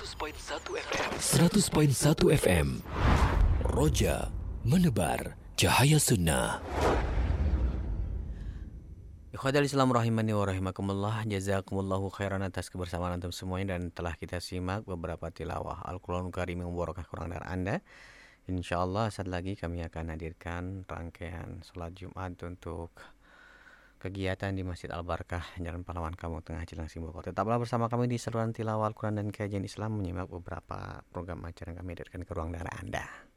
100.1 FM. Roja menebar cahaya sunnah. Ikhwatal Islam rahimani wa rahimakumullah. Jazakumullahu khairan atas kebersamaan antum semuanya, dan telah kita simak beberapa tilawah Al-Qur'anul Karim yang mubarakah kurang dari Anda. Insyaallah saat lagi kami akan hadirkan rangkaian salat Jumat untuk kegiatan di Masjid Al-Barakah Jalan Pahlawan Kampung Tengah Cilengsi Bogor. Tetaplah bersama kami di saluran tilawah Al-Quran dan kajian Islam, menyimak beberapa program acara yang kami hadirkan ke ruang dengar Anda.